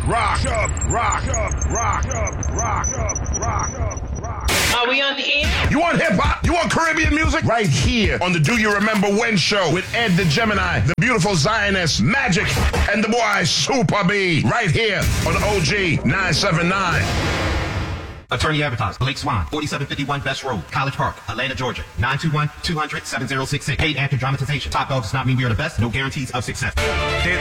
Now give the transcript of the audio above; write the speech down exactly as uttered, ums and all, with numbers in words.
rock, rock, rock, rock, rock, rock. Are we on the air? You want hip hop? You want Caribbean music? Right here on the Do You Remember When show with Ed the Gemini, the beautiful Zionist, Magic, and the boy Super B. Right here on O G nine seven nine. Attorney advertised. Blake Swan, forty-seven fifty-one Best Road, College Park, Atlanta, Georgia. nine two one, two hundred, seven zero six six. Paid after dramatization. Top dog does not mean we are the best. No guarantees of success.